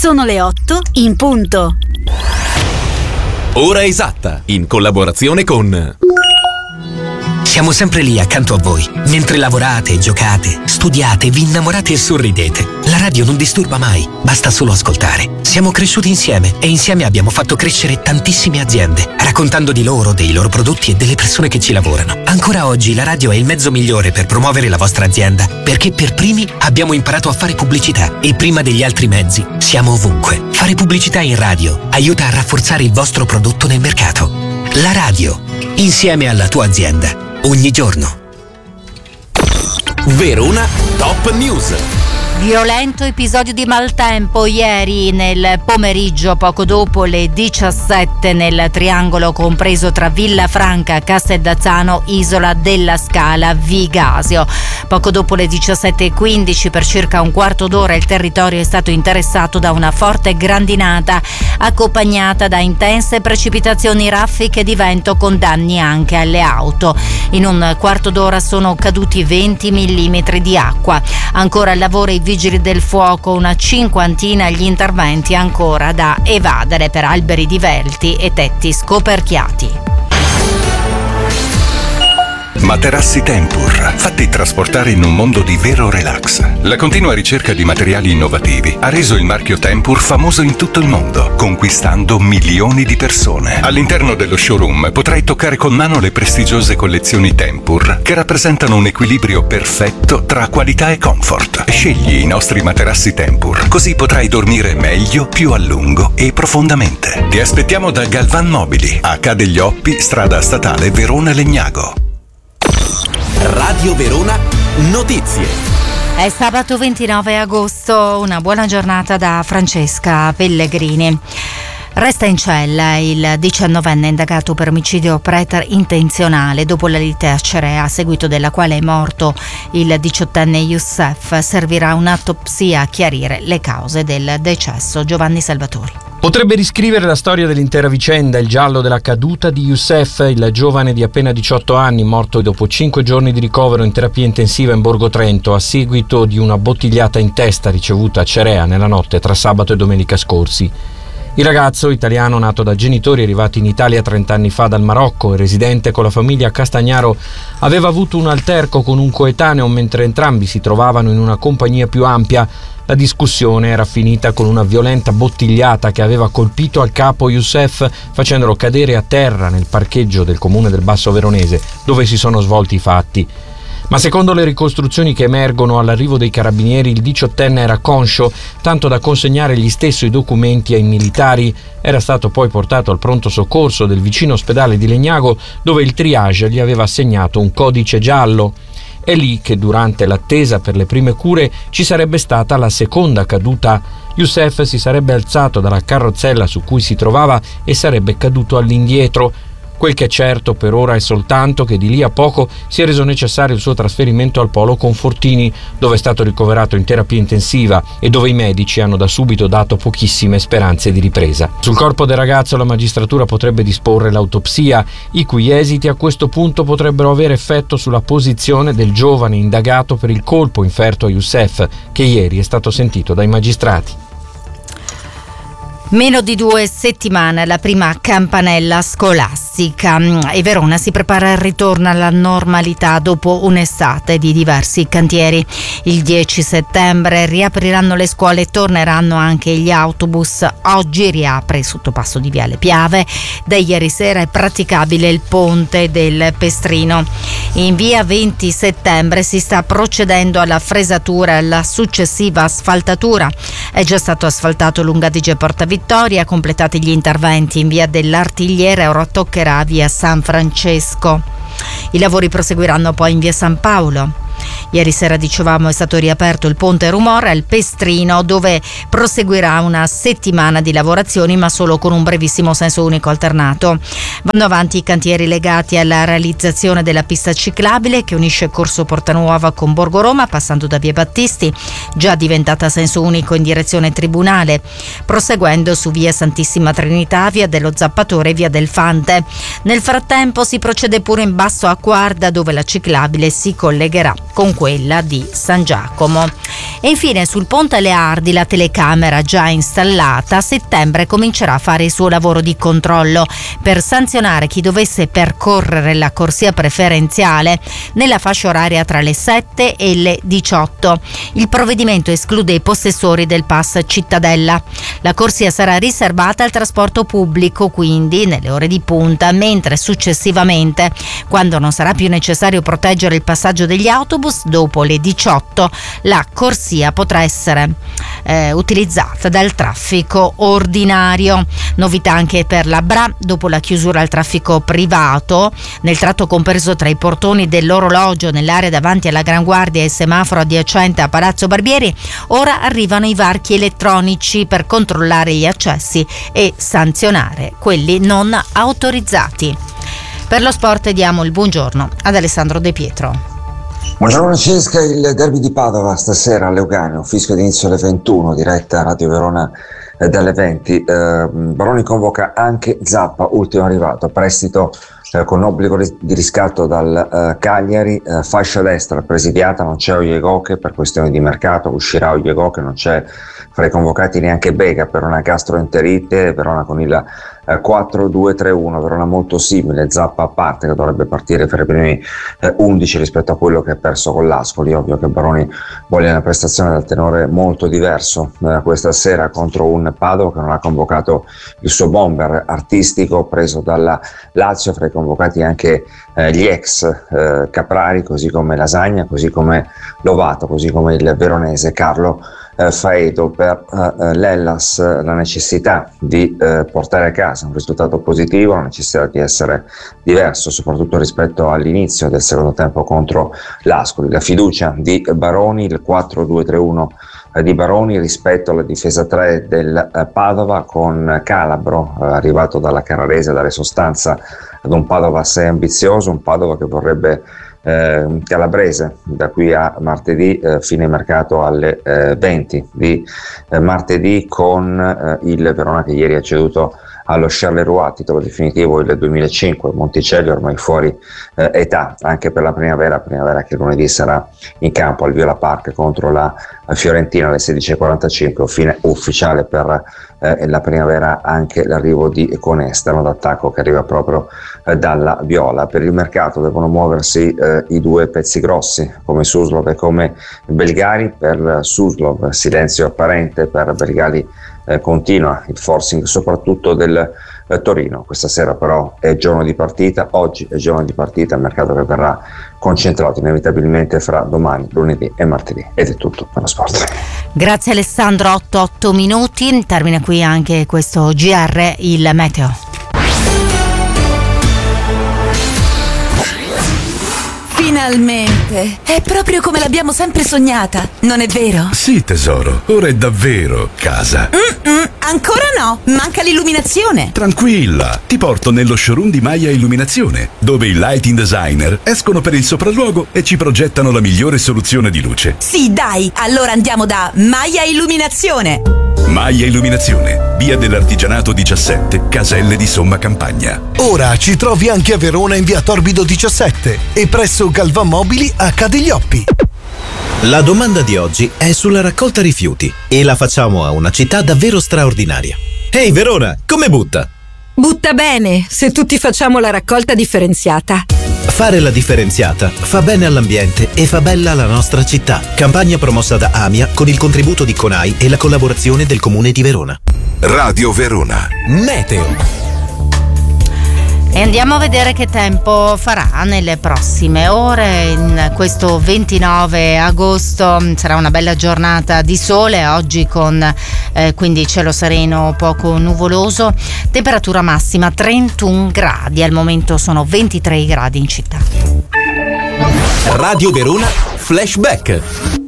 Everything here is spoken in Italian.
Sono le 8 in punto. Ora esatta, in collaborazione con... Siamo sempre lì accanto a voi, mentre lavorate, giocate, studiate, vi innamorate e sorridete. La radio non disturba mai, basta solo ascoltare. Siamo cresciuti insieme e insieme abbiamo fatto crescere tantissime aziende, raccontando di loro, dei loro prodotti e delle persone che ci lavorano. Ancora oggi la radio è il mezzo migliore per promuovere la vostra azienda, perché per primi abbiamo imparato a fare pubblicità e prima degli altri mezzi siamo ovunque. Fare pubblicità in radio aiuta a rafforzare il vostro prodotto nel mercato. La radio, insieme alla tua azienda. Ogni giorno. Verona Top News. Violento episodio di maltempo ieri nel pomeriggio, poco dopo le 17, nel triangolo compreso tra Villafranca, Casteldazzano, Isola della Scala, Vigasio. Poco dopo le 17:15, per circa un quarto d'ora, il territorio è stato interessato da una forte grandinata accompagnata da intense precipitazioni, raffiche di vento con danni anche alle auto. In un quarto d'ora sono caduti 20 mm di acqua. Ancora al lavoro i vigili del fuoco, una cinquantina gli interventi ancora da evadere per alberi divelti e tetti scoperchiati. Materassi Tempur, fatti trasportare in un mondo di vero relax. La continua ricerca di materiali innovativi ha reso il marchio Tempur famoso in tutto il mondo, conquistando milioni di persone. All'interno dello showroom potrai toccare con mano le prestigiose collezioni Tempur, che rappresentano un equilibrio perfetto tra qualità e comfort. Scegli i nostri materassi Tempur, così potrai dormire meglio, più a lungo e profondamente. Ti aspettiamo da Galvan Mobili, a Ca' degli Oppi, strada statale Verona Legnago. Radio Verona Notizie. È sabato 29 agosto, una buona giornata da Francesca Pellegrini. Resta in cella il 19enne indagato per omicidio preterintenzionale dopo la lite a Cerea, a seguito della quale è morto il 18enne Youssef. Servirà un'autopsia a chiarire le cause del decesso. Giovanni Salvatori. Potrebbe riscrivere la storia dell'intera vicenda il giallo della caduta di Youssef, il giovane di appena 18 anni, morto dopo 5 giorni di ricovero in terapia intensiva in Borgo Trento a seguito di una bottigliata in testa ricevuta a Cerea nella notte tra sabato e domenica scorsi. Il ragazzo, italiano nato da genitori arrivati in Italia 30 anni fa dal Marocco e residente con la famiglia a Castagnaro, aveva avuto un alterco con un coetaneo mentre entrambi si trovavano in una compagnia più ampia. La discussione era finita con una violenta bottigliata che aveva colpito al capo Youssef, facendolo cadere a terra nel parcheggio del comune del Basso Veronese, dove si sono svolti i fatti. Ma secondo le ricostruzioni che emergono all'arrivo dei carabinieri, il 18enne era conscio, tanto da consegnare gli stessi documenti ai militari. Era stato poi portato al pronto soccorso del vicino ospedale di Legnago, dove il triage gli aveva assegnato un codice giallo. È lì che durante l'attesa per le prime cure ci sarebbe stata la seconda caduta. Youssef si sarebbe alzato dalla carrozzella su cui si trovava e sarebbe caduto all'indietro. Quel che è certo per ora è soltanto che di lì a poco si è reso necessario il suo trasferimento al Polo Confortini, dove è stato ricoverato in terapia intensiva e dove i medici hanno da subito dato pochissime speranze di ripresa. Sul corpo del ragazzo la magistratura potrebbe disporre l'autopsia, i cui esiti a questo punto potrebbero avere effetto sulla posizione del giovane indagato per il colpo inferto a Youssef, che ieri è stato sentito dai magistrati. Meno di 2 settimane alla prima campanella scolastica e Verona si prepara al ritorno alla normalità dopo un'estate di diversi cantieri. Il 10 settembre riapriranno le scuole e torneranno anche gli autobus. Oggi riapre il sottopasso di Viale Piave. Da ieri sera è praticabile il ponte del Pestrino. In via 20 settembre si sta procedendo alla fresatura e alla successiva asfaltatura. È già stato asfaltato Lungadige Porta Vittoria, completati gli interventi in via dell'Artigliere, ora toccherà via San Francesco. I lavori proseguiranno poi in via San Paolo. Ieri sera, dicevamo, è stato riaperto il ponte Rumore al Pestrino, dove proseguirà una settimana di lavorazioni, ma solo con un brevissimo senso unico alternato. Vanno avanti i cantieri legati alla realizzazione della pista ciclabile che unisce Corso Portanuova con Borgo Roma, passando da via Battisti, già diventata senso unico in direzione Tribunale, proseguendo su via Santissima Trinità, via dello Zappatore e via del Fante. Nel frattempo si procede pure in basso a Quarda, dove la ciclabile si collegherà con quella di San Giacomo. E infine sul ponte Leardi la telecamera già installata a settembre comincerà a fare il suo lavoro di controllo per sanzionare chi dovesse percorrere la corsia preferenziale nella fascia oraria tra le 7 e le 18. Il provvedimento esclude i possessori del pass cittadella. La corsia sarà riservata al trasporto pubblico, quindi nelle ore di punta, mentre successivamente, quando non sarà più necessario proteggere il passaggio degli autobus, dopo le 18 la corsia potrà essere utilizzata dal traffico ordinario. Novità anche per la Bra: dopo la chiusura al traffico privato nel tratto compreso tra i portoni dell'orologio nell'area davanti alla Gran Guardia e il semaforo adiacente a Palazzo Barbieri, ora arrivano i varchi elettronici per controllare gli accessi e sanzionare quelli non autorizzati. Per lo sport diamo il buongiorno ad Alessandro De Pietro. Buongiorno Francesca, il derby di Padova stasera a Leuganeo, fischio d'inizio alle 21, diretta Radio Verona dalle 20. Baroni convoca anche Zappa, ultimo arrivato, prestito con obbligo di riscatto dal Cagliari, fascia destra presidiata, non c'è Oyegoke per questioni di mercato, uscirà Oyegoke, non c'è fra i convocati neanche Bega per una gastroenterite. Verona con il 4-2-3-1, Verona molto simile, Zappa a parte che dovrebbe partire per i primi 11 rispetto a quello che ha perso con l'Ascoli. Ovvio che Baroni voglia una prestazione dal tenore molto diverso questa sera contro un Padova che non ha convocato il suo bomber artistico preso dalla Lazio, fra i convocati anche gli ex Caprari, così come Lasagna, così come Lovato, così come il veronese Carlo Faedo. Per l'Hellas la necessità di portare a casa un risultato positivo, la necessità di essere diverso soprattutto rispetto all'inizio del secondo tempo contro l'Ascoli, la fiducia di Baroni, il 4-2-3-1 di Baroni rispetto alla difesa 3 del Padova, con Calabro arrivato dalla Carrarese a dare sostanza ad un Padova assai ambizioso, un Padova che vorrebbe Calabrese da qui a martedì, fine mercato alle 20 di martedì, con il Verona che ieri ha ceduto allo Charleroi, titolo definitivo il 2005, Monticelli ormai fuori età anche per la primavera che lunedì sarà in campo al Viola Park contro la Fiorentina alle 16:45, fine ufficiale per la primavera anche l'arrivo di Conesta, un attacco che arriva proprio dalla Viola. Per il mercato devono muoversi i due pezzi grossi come Suslov e come Belgali. Per Suslov silenzio apparente, per Belgali continua il forcing soprattutto del Torino. Questa sera però è giorno di partita, oggi è giorno di partita, il mercato che verrà concentrato inevitabilmente fra domani, lunedì e martedì. Ed è tutto per lo sport. Grazie Alessandro, 8 minuti, termina qui anche questo GR, il meteo. Finalmente! È proprio come l'abbiamo sempre sognata, non è vero? Sì, tesoro, ora è davvero casa. Ancora no, manca l'illuminazione. Tranquilla, ti porto nello showroom di Maia Illuminazione, dove i lighting designer escono per il sopralluogo e ci progettano la migliore soluzione di luce. Sì, dai, allora andiamo da Maia Illuminazione. Maia Illuminazione, via dell'Artigianato 17, Caselle di Somma Campagna. Ora ci trovi anche a Verona in via Torbido 17 e presso Galvan Mobili a Cadiglioppi. La domanda di oggi è sulla raccolta rifiuti e la facciamo a una città davvero straordinaria. Ehi Verona, come butta? Butta bene, se tutti facciamo la raccolta differenziata. Fare la differenziata fa bene all'ambiente e fa bella la nostra città. Campagna promossa da AMIA con il contributo di CONAI e la collaborazione del Comune di Verona. Radio Verona. Meteo. E andiamo a vedere che tempo farà nelle prossime ore. In questo 29 agosto sarà una bella giornata di sole, oggi con quindi cielo sereno poco nuvoloso, temperatura massima 31 gradi, al momento sono 23 gradi in città. Radio Verona Flashback.